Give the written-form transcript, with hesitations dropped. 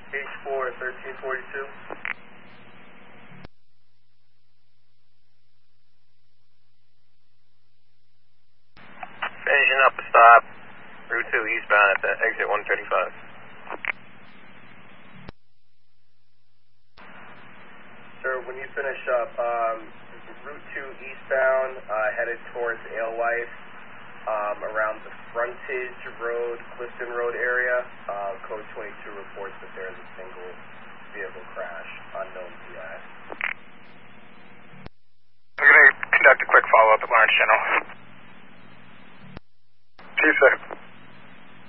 H4 1342. Finishing up a stop, Route 2 eastbound at the exit 135. Sir, when you finish up, Route 2 eastbound, headed towards Alewife, around the Frontage Road, Clifton Road area, code 22 reports that there is a single vehicle crash, unknown PI. We're going to conduct a quick follow-up at Lawrence General.